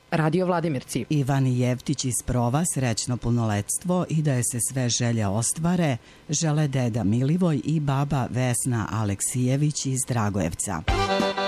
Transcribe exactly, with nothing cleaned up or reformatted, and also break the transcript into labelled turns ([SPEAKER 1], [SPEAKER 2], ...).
[SPEAKER 1] Radio Vladimirci.
[SPEAKER 2] Ivani Jevtić iz Prova srećno punoletstvo i da je se sve želje ostvare, žele deda Milivoj i baba Vesna Aleksijević iz Dragojevca.